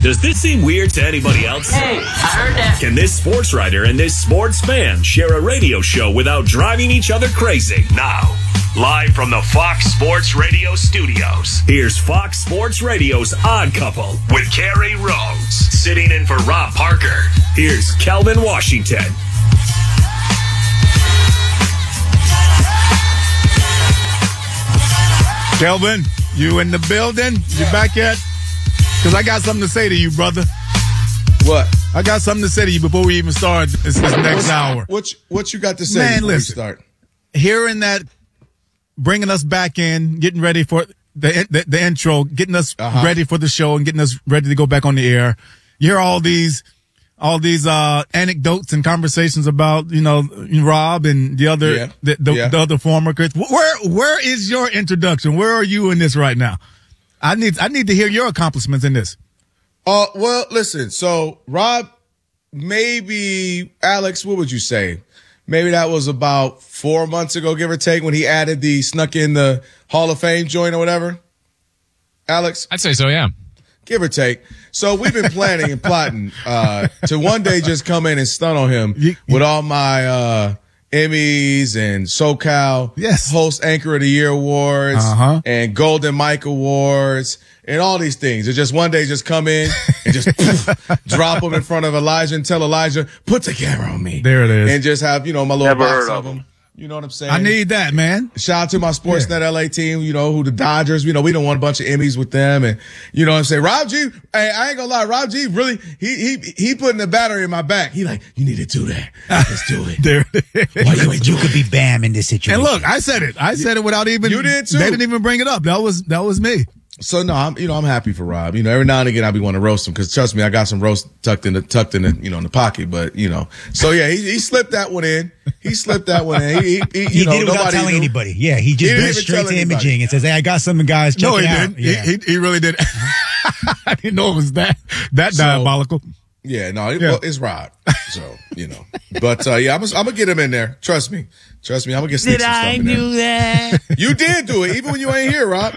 Does this seem weird to anybody else? Hey, I heard that. Can this sports writer and this sports fan share a radio show without driving each other crazy? Now, live from the Fox Sports Radio studios, here's Fox Sports Radio's Odd Couple with Kerry Rhodes. Sitting in for Rob Parker, here's Kelvin Washington. Kelvin, you in the building? You back yet? Because I got something to say to you, brother. What? I got something to say to you before we even start this next hour. What you got to say Man, before listen, we start? Hearing that, bringing us back in, getting ready for the intro, getting us ready for the show and getting us ready to go back on the air. You hear all these anecdotes and conversations about, Rob and the other former Chris. Where is your introduction? Where are you in this right now? I need to hear your accomplishments in this. Well, listen. So, Rob, maybe Alex, what would you say? Maybe that was about 4 months ago, give or take, when he snuck in the Hall of Fame joint or whatever. Alex? I'd say so, yeah. Give or take. So we've been planning and plotting to one day just come in and stun on him with all my Emmys and SoCal Host Anchor of the Year awards and Golden Mike Awards and all these things. And just one day just come in and just drop them in front of Elijah and tell Elijah, put the camera on me. There it is. And just have, my little box of them. You know what I'm saying? I need that, man. Shout out to my Sportsnet LA team, who the Dodgers, we don't want a bunch of Emmys with them. And, you know what I'm saying? Rob G, hey, I ain't gonna lie. Rob G really, he putting the battery in my back. He like, you need to do that. Let's do it. There it is. You could be Bam in this situation. And look, I said it without even, you did too. They didn't even bring it up. That was me. So no, I'm happy for Rob. Every now and again I be wanting to roast him because trust me, I got some roast tucked in the in the pocket. But so yeah, he slipped that one in. He slipped that one in. He did it without telling anybody. Yeah, he just went straight to imaging and says, "Hey, I got something, guys. Check it out." No, he didn't. He really did. I didn't know it was that diabolical. Yeah, no, it's Rob. So, But, I'm gonna get him in there. Trust me, I'm gonna get Sticks and stuff in there. Did I do that? You did do it, even when you ain't here, Rob.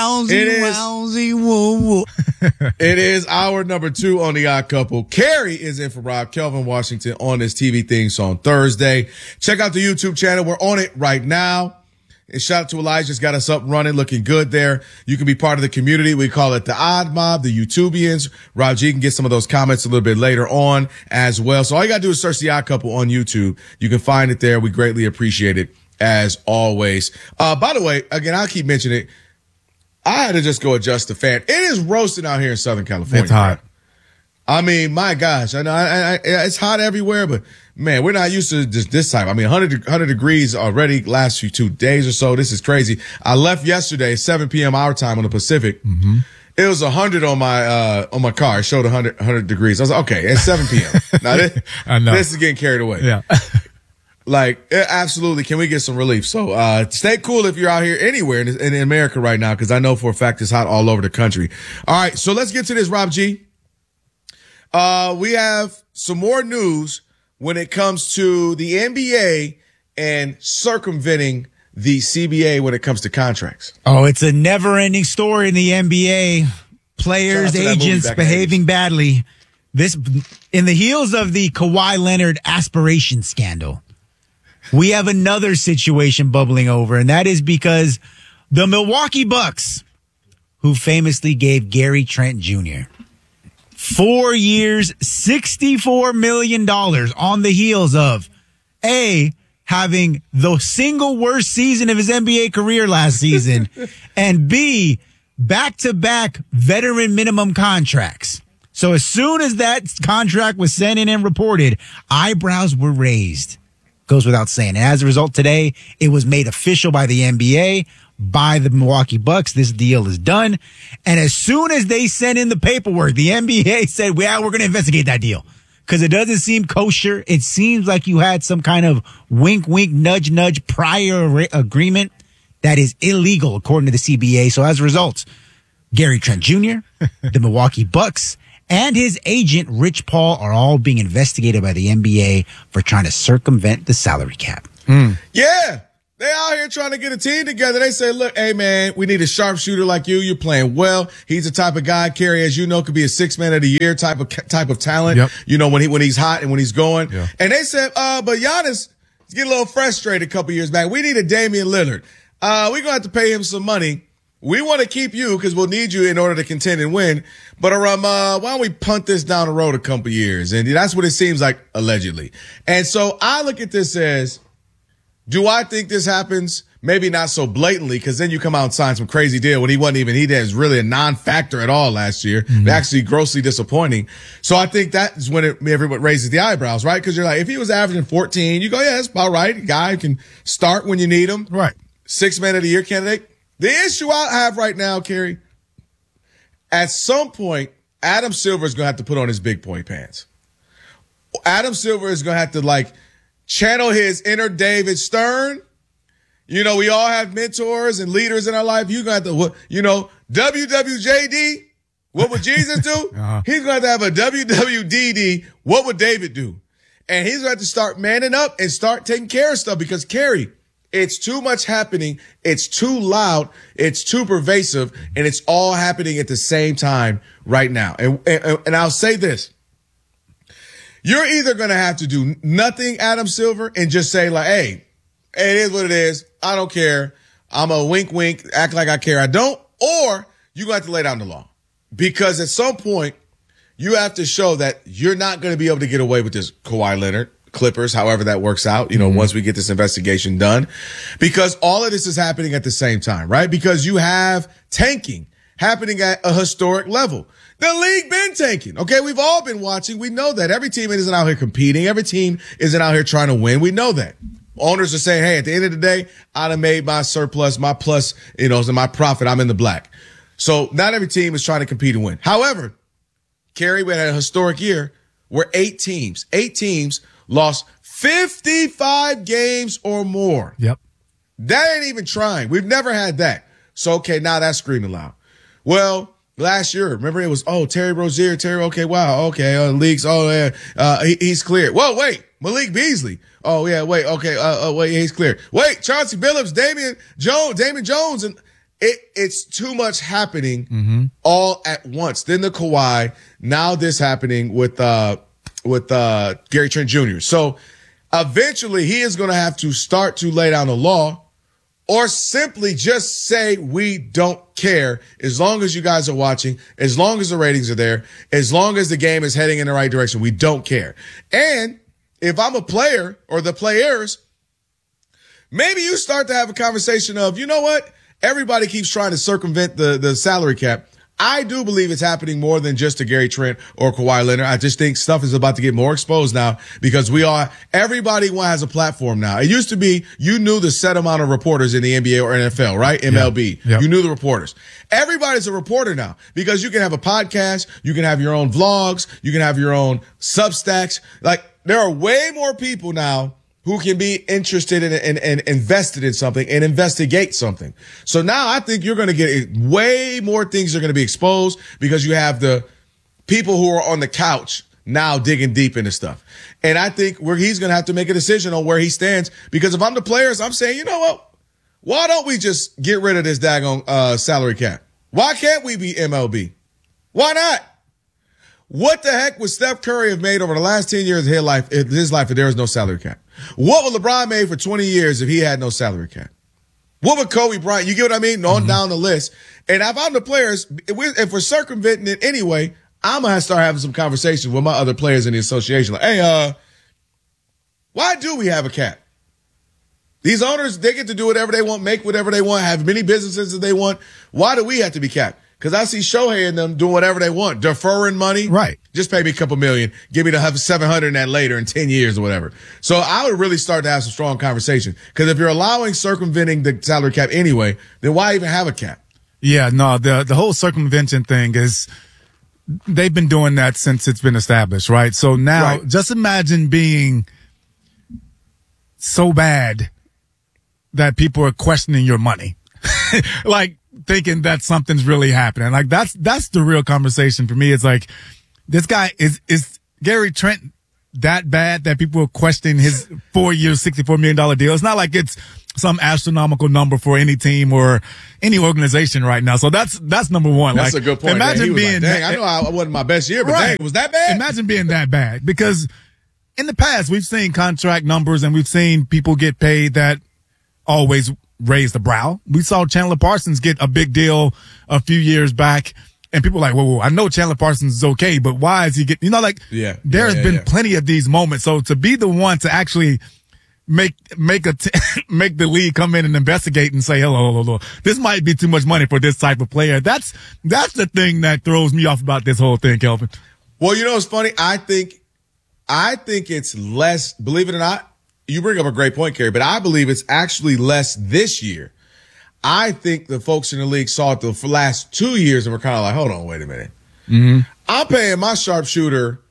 Wowsy, woo. It is hour number 2 on the Odd Couple. Kerry is in for Rob, Kelvin Washington on this TV thing on Thursday. Check out the YouTube channel. We're on it right now. And shout out to Elijah's got us up running, looking good there. You can be part of the community. We call it the Odd Mob, the YouTubians. Rob G can get some of those comments a little bit later on as well. So all you got to do is search the Odd Couple on YouTube. You can find it there. We greatly appreciate it as always. By the way, again, I'll keep mentioning it. I had to just go adjust the fan. It is roasting out here in Southern California. It's hot. I mean, my gosh, I know it's hot everywhere, but man, we're not used to this type. I mean, 100 degrees already last few 2 days or so. This is crazy. I left yesterday, 7 p.m. our time on the Pacific. Mm-hmm. It was 100 on my car. It showed 100 degrees. I was like, okay, it's 7 p.m. Now this is getting carried away. Yeah. Absolutely. Can we get some relief? So, stay cool if you're out here anywhere in America right now, because I know for a fact it's hot all over the country. All right. So let's get to this, Rob G. We have some more news when it comes to the NBA and circumventing the CBA when it comes to contracts. Oh, it's a never-ending story in the NBA. Players, agents behaving badly. This in the heels of the Kawhi Leonard aspiration scandal. We have another situation bubbling over, and that is because the Milwaukee Bucks, who famously gave Gary Trent Jr. 4 years, $64 million on the heels of having the single worst season of his NBA career last season, and B, back-to-back veteran minimum contracts. So as soon as that contract was sent in and reported, eyebrows were raised. Goes without saying. And as a result, today, it was made official by the NBA, by the Milwaukee Bucks. This deal is done. And as soon as they sent in the paperwork, the NBA said, well, we're going to investigate that deal. Because it doesn't seem kosher. It seems like you had some kind of wink, wink, nudge, nudge prior agreement that is illegal, according to the CBA. So as a result, Gary Trent Jr., the Milwaukee Bucks, and his agent, Rich Paul, are all being investigated by the NBA for trying to circumvent the salary cap. Yeah. They out here trying to get a team together. They say, look, hey, man, we need a sharpshooter like you. You're playing well. He's the type of guy, Kerry, as you know, could be a 6 man of the year type of talent. Yep. You know, when he's hot and when he's going. Yeah. And they said, but Giannis get a little frustrated a couple years back. We need a Damian Lillard. We're going to have to pay him some money. We want to keep you because we'll need you in order to contend and win. But why don't we punt this down the road a couple years? And that's what it seems like, allegedly. And so I look at this as, do I think this happens? Maybe not so blatantly, because then you come out and sign some crazy deal when he was really a non-factor at all last year. Mm-hmm. Actually grossly disappointing. So I think that is when everyone raises the eyebrows, right? Because you're like, if he was averaging 14, you go, yeah, that's about right. A guy can start when you need him. Right. 6 man of the year candidate. The issue I have right now, Kerry, at some point, Adam Silver is going to have to put on his big boy pants. Adam Silver is going to have to channel his inner David Stern. You know, we all have mentors and leaders in our life. You're going to have to, WWJD, what would Jesus do? Uh-huh. He's going to have a WWDD, what would David do? And he's going to have to start manning up and start taking care of stuff because, Kerry, it's too much happening. It's too loud. It's too pervasive. And it's all happening at the same time right now. And I'll say this. You're either going to have to do nothing, Adam Silver, and just say hey, it is what it is. I don't care. I'm a wink, wink, act like I care. I don't. Or you're going to have to lay down the law. Because at some point, you have to show that you're not going to be able to get away with this Kawhi Leonard, Clippers, however that works out, once we get this investigation done. Because all of this is happening at the same time, right? Because you have tanking happening at a historic level. The league been tanking. Okay, we've all been watching. We know that. Every team isn't out here competing. Every team isn't out here trying to win. We know that. Owners are saying, hey, at the end of the day, I done made my surplus, my plus, so my profit, I'm in the black. So not every team is trying to compete and win. However, Kerry, we had a historic year where 8 teams lost 55 games or more. Yep. That ain't even trying. We've never had that. So, okay, now that's screaming loud. Well, last year, remember it was, Terry Rozier, okay, wow, okay, leagues, he's cleared. Whoa, wait, Malik Beasley. Oh, yeah, wait, okay, wait, he's cleared. Wait, Chauncey Billups, Damon Jones, and it's too much happening all at once. Then the Kawhi, now this happening with Gary Trent Jr. So eventually he is going to have to start to lay down the law or simply just say we don't care as long as you guys are watching, as long as the ratings are there, as long as the game is heading in the right direction. We don't care. And if I'm a player or the players, maybe you start to have a conversation of, you know what? Everybody keeps trying to circumvent the salary cap. I do believe it's happening more than just to Gary Trent or Kawhi Leonard. I just think stuff is about to get more exposed now because everybody has a platform now. It used to be you knew the set amount of reporters in the NBA or NFL, right? MLB. Yep. You knew the reporters. Everybody's a reporter now because you can have a podcast, you can have your own vlogs, you can have your own Substacks. There are way more people now who can be interested in and invested in something and investigate something. So now I think you're going to get way more things are going to be exposed because you have the people who are on the couch now digging deep into stuff. And I think he's going to have to make a decision on where he stands because if I'm the players, I'm saying, you know what? Why don't we just get rid of this daggone salary cap? Why can't we be MLB? Why not? What the heck would Steph Curry have made over the last 10 years of his life if there was no salary cap? What would LeBron made for 20 years if he had no salary cap? What would Kobe Bryant? You get what I mean? On down the list. And if I'm the players, if we're circumventing it anyway, I'm going to start having some conversations with my other players in the association. Hey, why do we have a cap? These owners, they get to do whatever they want, make whatever they want, have many businesses that they want. Why do we have to be capped? Because I see Shohei and them doing whatever they want, deferring money. Right. Just pay me a couple million. Give me the 700 in that later in 10 years or whatever. So I would really start to have some strong conversation. Because if you're allowing circumventing the salary cap anyway, then why even have a cap? Yeah, no, the whole circumvention thing is they've been doing that since it's been established, right? So now just imagine being so bad that people are questioning your money. Thinking that something's really happening. That's the real conversation for me. It's this guy is Gary Trent that bad that people are questioning his 4 year, $64 million deal. It's not like it's some astronomical number for any team or any organization right now. So that's number one. That's a good point. Imagine being, dang, I know I wasn't my best year, but dang, was that bad? Imagine being that bad, because in the past we've seen contract numbers and we've seen people get paid that always raise the brow. We saw Chandler Parsons get a big deal a few years back, and people are like, whoa, I know Chandler Parsons is okay, but why is he getting, there's been plenty of these moments. So to be the one to actually make the league come in and investigate and say, hello, this might be too much money for this type of player. That's the thing that throws me off about this whole thing, Kelvin. Well, it's funny. I think it's less, believe it or not, you bring up a great point, Kerry, but I believe it's actually less this year. I think the folks in the league saw it the last 2 years and were kind of like, hold on, wait a minute. Mm-hmm. I'm paying my sharpshooter,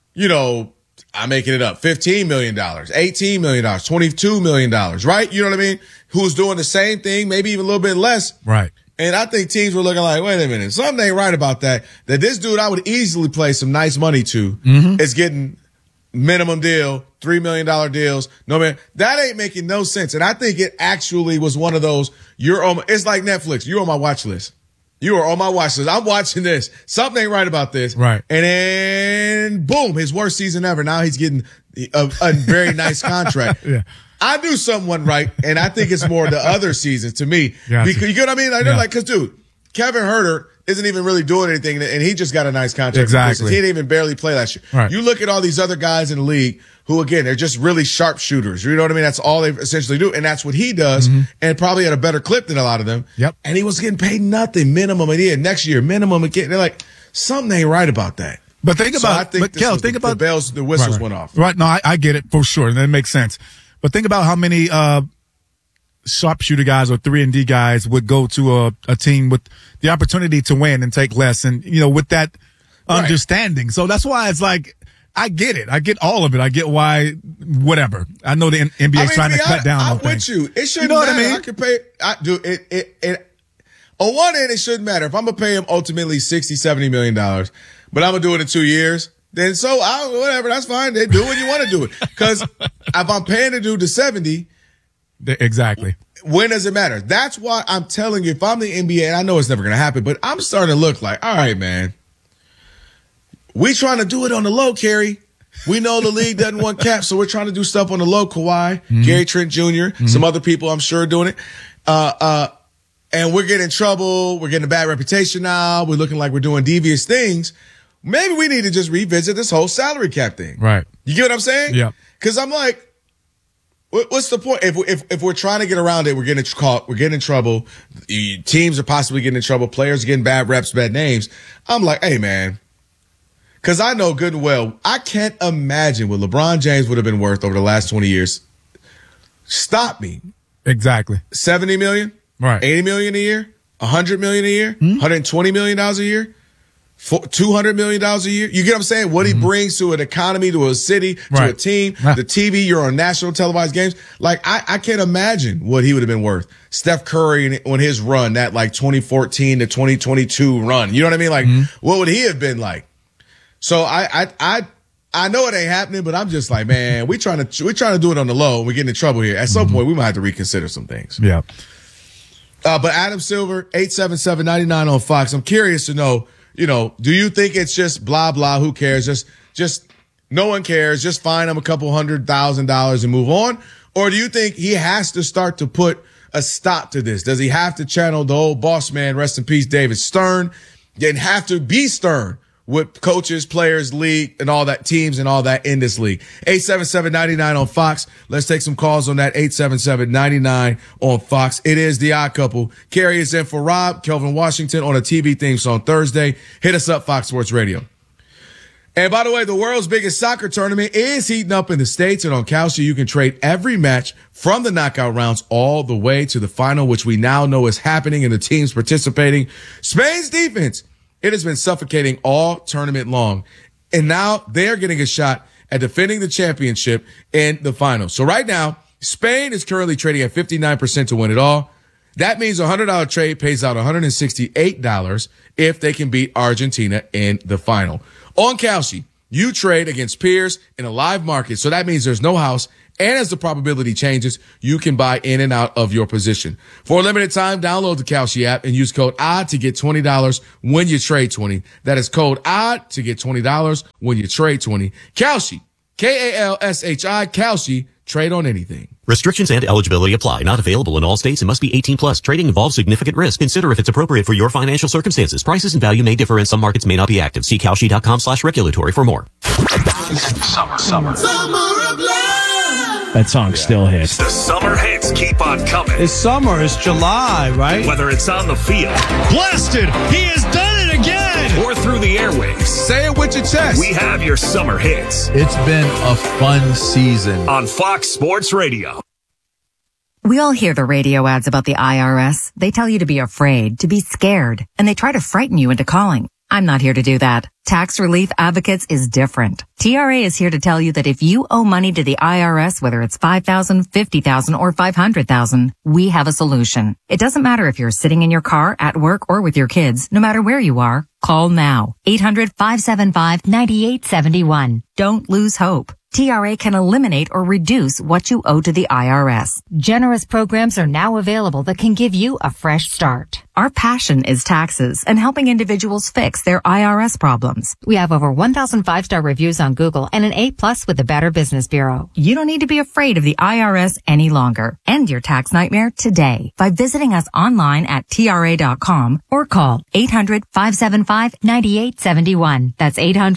I'm making it up, $15 million, $18 million, $22 million, right? You know what I mean? Who's doing the same thing, maybe even a little bit less. Right. And I think teams were looking like, wait a minute, something ain't right about that. That this dude I would easily play some nice money to is getting minimum deal, $3 million deals. No, man, that ain't making no sense. And I think it actually was one of those, it's like Netflix. You're on my watch list. You are on my watch list. I'm watching this. Something ain't right about this. Right. And then, boom, his worst season ever. Now he's getting a very nice contract. Yeah. I knew something wasn't right, and I think it's more the other seasons to me. Gotcha. Because, you know what I mean? Because, dude, Kevin Huerter isn't even really doing anything, and he just got a nice contract. Exactly. He didn't even barely play last year. Right. You look at all these other guys in the league who, again, they're just really sharp shooters. You know what I mean? That's all they essentially do, and that's what he does, and probably at a better clip than a lot of them. Yep. And he was getting paid nothing, minimum a year. Next year, minimum again. They're like, something ain't right about that. But think about, the bells, the whistles went off. Right. No, I get it for sure. And that makes sense. But think about how many sharpshooter guys or 3-and-D guys would go to a team with the opportunity to win and take less, and with that understanding. So that's why it's like, I get it. I get all of it. I get why, whatever. I know the NBA is trying to cut down on things. I'm with you. It shouldn't matter. What I mean? I can pay. On one end, it shouldn't matter. If I'm going to pay him ultimately $60, $70 million, but I'm going to do it in 2 years, then whatever, that's fine. They do when you want to do it. Because if I'm paying the dude to 70. Exactly. When does it matter? That's why I'm telling you, if I'm the NBA, and I know it's never going to happen, but I'm starting to look like, all right, man, we trying to do it on the low, Kerry. We know the league doesn't want caps, so we're trying to do stuff on the low. Kawhi, Gary Trent Jr., some other people I'm sure are doing it. And we're getting in trouble. We're getting a bad reputation now. We're looking like we're doing devious things. Maybe we need to just revisit this whole salary cap thing. Right. You get what I'm saying? Yeah. Because I'm like, what's the point? If we're trying to get around it, we're getting caught. We're getting in trouble. Teams are possibly getting in trouble. Players are getting bad reps, bad names. I'm like, hey, man. Because I know good and well, I can't imagine what LeBron James would have been worth over the last 20 years. Stop me. Exactly. 70 million? Right. 80 million a year? 100 million a year? $120 million a year? $200 million a year? You get what I'm saying? What he brings to an economy, to a city, to a team, the TV, you're on national televised games. Like, I can't imagine what he would have been worth. Steph Curry on his run, that like 2014 to 2022 run. You know what I mean? Like, what would he have been like? So I know it ain't happening, but I'm just like, man, we're trying to do it on the low. We're getting in trouble here. At some point, we might have to reconsider some things. Yeah. But Adam Silver, 877-99 on Fox. I'm curious to know, do you think it's just blah, blah, who cares? Just no one cares. Just fine him a couple $100,000 and move on. Or do you think he has to start to put a stop to this? Does he have to channel the old boss man, rest in peace, David Stern, and have to be stern with coaches, players, league, and all that, teams and all that in this league? 877-99 on Fox. Let's take some calls on that. 877-99 on Fox. It is the Odd Couple. Kerry is in for Rob, Kelvin Washington on a TV theme song Thursday. Hit us up, Fox Sports Radio. And by the way, the world's biggest soccer tournament is heating up in the States, and on Kalshi, you can trade every match from the knockout rounds all the way to the final, which we now know is happening and the teams participating. Spain's defense, it has been suffocating all tournament long. And now they're getting a shot at defending the championship in the final. So right now, Spain is currently trading at 59% to win it all. That means a $100 trade pays out $168 if they can beat Argentina in the final. On Kalshi, You trade against peers in a live market. So that means there's no house. And as the probability changes, you can buy in and out of your position. For a limited time, download the Kalshi app and use code ODD to get $20 when you trade 20. That is code ODD to get $20 when you trade 20. Kalshi, Kalshi, Kalshi, trade on anything. Restrictions and eligibility apply. Not available in all states and must be 18 plus. Trading involves significant risk. Consider if it's appropriate for your financial circumstances. Prices and value may differ and some markets may not be active. See Kalshi.com/regulatory for more. Summer. That song still hits. The summer hits keep on coming. It's summer. It's July, right? Whether it's on the field. Blasted! He has done it again! Or through the airwaves. Say it with your chest. We have your summer hits. It's been a fun season. On Fox Sports Radio. We all hear the radio ads about the IRS. They tell you to be afraid, to be scared, and they try to frighten you into calling. I'm not here to do that. Tax Relief Advocates is different. TRA is here to tell you that if you owe money to the IRS, whether it's $5,000, $50,000, or $500,000, we have a solution. It doesn't matter if you're sitting in your car, at work, or with your kids. No matter where you are, call now. 800-575-9871. Don't lose hope. TRA can eliminate or reduce what you owe to the IRS. Generous programs are now available that can give you a fresh start. Our passion is taxes and helping individuals fix their IRS problems. We have over 1,000 5-star reviews on Google and an A+ with the Better Business Bureau. You don't need to be afraid of the IRS any longer. End your tax nightmare today by visiting us online at TRA.com or call 800-575-9871. That's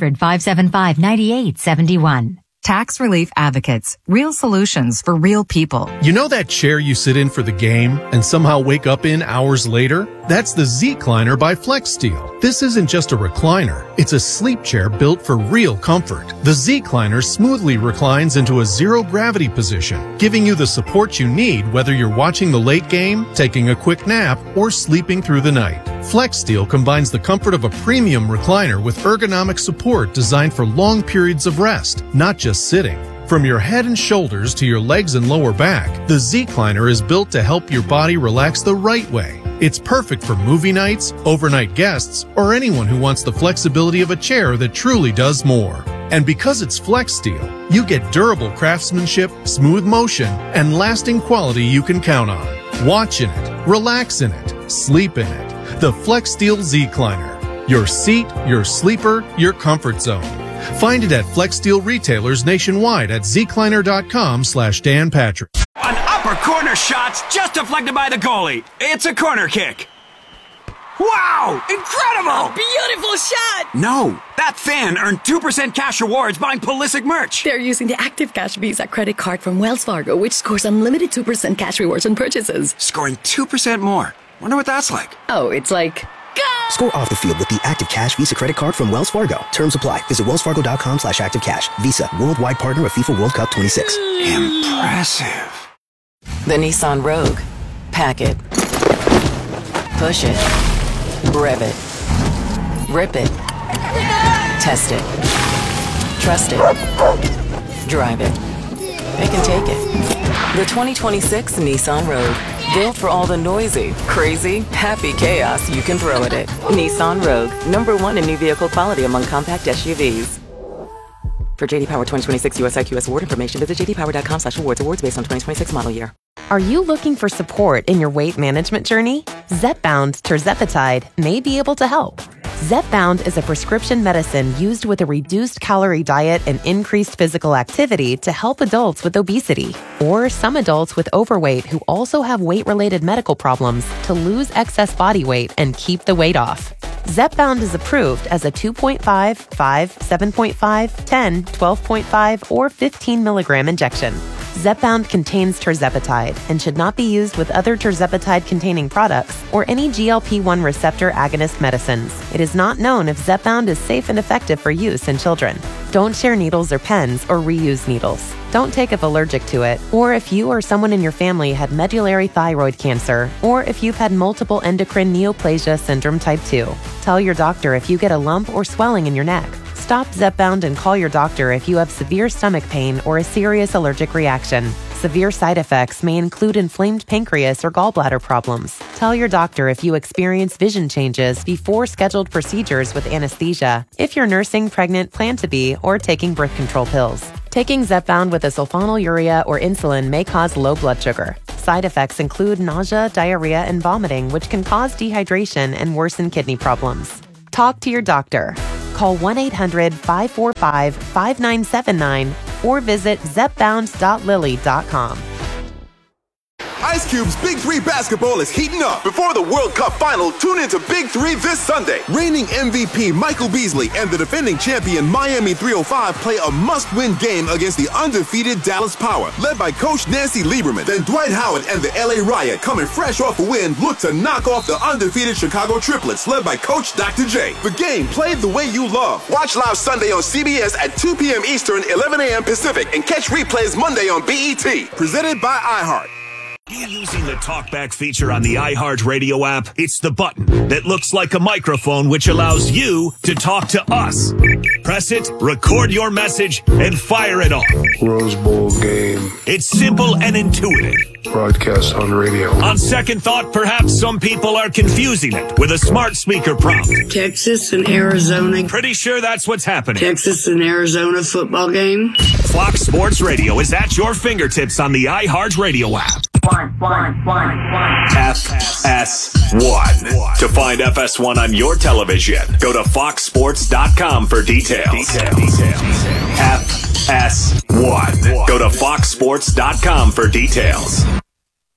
800-575-9871. Tax Relief Advocates. Real solutions for real people. You know that chair you sit in for the game and somehow wake up in hours later? That's the Z-Cliner by FlexSteel. This isn't just a recliner. It's a sleep chair built for real comfort. The Z-Cliner smoothly reclines into a zero-gravity position, giving you the support you need whether you're watching the late game, taking a quick nap, or sleeping through the night. FlexSteel combines the comfort of a premium recliner with ergonomic support designed for long periods of rest, not just sitting. From your head and shoulders to your legs and lower back, the Z-Cliner is built to help your body relax the right way. It's perfect for movie nights, overnight guests, or anyone who wants the flexibility of a chair that truly does more. And because it's FlexSteel, you get durable craftsmanship, smooth motion, and lasting quality you can count on. Watch in it, relax in it, sleep in it. The FlexSteel Z-Cliner. Your seat, your sleeper, your comfort zone. Find it at FlexSteel retailers nationwide at zcliner.com/Dan Patrick. An upper corner shot's just deflected by the goalie. It's a corner kick. Wow! Incredible! Beautiful shot! No, that fan earned 2% cash rewards buying Pulisic merch. They're using the Active Cash Visa credit card from Wells Fargo, which scores unlimited 2% cash rewards on purchases. Scoring 2% more. Wonder what that's like. Oh, it's like... Go! Score off the field with the Active Cash Visa credit card from Wells Fargo. Terms apply. Visit wellsfargo.com/activecash. Visa, worldwide partner of FIFA World Cup 26. Impressive. The Nissan Rogue. Pack it. Push it. Rev it. Rip it. Test it. Trust it. Drive it. They can take it. The 2026 Nissan Rogue. Built for all the noisy, crazy, happy chaos you can throw at it. Nissan Rogue. #1 in new vehicle quality among compact SUVs. For JD Power 2026 US IQS award information, visit jdpower.com/awards. Awards based on 2026 model year. Are you looking for support in your weight management journey? Zepbound tirzepatide may be able to help. Zepbound is a prescription medicine used with a reduced calorie diet and increased physical activity to help adults with obesity or some adults with overweight who also have weight-related medical problems to lose excess body weight and keep the weight off. Zepbound is approved as a 2.5, 5, 7.5, 10, 12.5, or 15 milligram injection. Zepbound contains tirzepatide and should not be used with other tirzepatide-containing products or any GLP-1 receptor agonist medicines. It is not known if Zepbound is safe and effective for use in children. Don't share needles or pens or reuse needles. Don't take if allergic to it, or if you or someone in your family had medullary thyroid cancer, or if you've had multiple endocrine neoplasia syndrome type 2. Tell your doctor if you get a lump or swelling in your neck. Stop Zepbound and call your doctor if you have severe stomach pain or a serious allergic reaction. severe side effects may include inflamed pancreas or gallbladder problems. Tell your doctor if you experience vision changes before scheduled procedures with anesthesia, if you're nursing, pregnant, plan to be, or taking birth control pills. Taking Zepbound with a sulfonylurea or insulin may cause low blood sugar. Side effects include nausea, diarrhea, and vomiting, which can cause dehydration and worsen kidney problems. Talk to your doctor. Call 1-800-545-5979 or visit zepbound.lilly.com. Ice Cube's Big 3 basketball is heating up. Before the World Cup final, tune into Big 3 this Sunday. Reigning MVP Michael Beasley and the defending champion Miami 305 play a must-win game against the undefeated Dallas Power, led by Coach Nancy Lieberman. Then Dwight Howard and the LA Riot, coming fresh off a win, look to knock off the undefeated Chicago Triplets, led by Coach Dr. J. The game played the way you love. Watch live Sunday on CBS at 2 p.m. Eastern, 11 a.m. Pacific, and catch replays Monday on BET. Presented by iHeart. You using the TalkBack feature on the iHeartRadio app? It's the button that looks like a microphone which allows you to talk to us. Press it, record your message, and fire it off. Rose Bowl game. It's simple and intuitive. Broadcast on radio. On second thought, perhaps some people are confusing it with a smart speaker prompt. Texas and Arizona. Pretty sure that's what's happening. Texas and Arizona football game. Fox Sports Radio is at your fingertips on the iHeartRadio app. FS1. To find FS1 on your television, go to foxsports.com for details. FS1. Go to foxsports.com for details.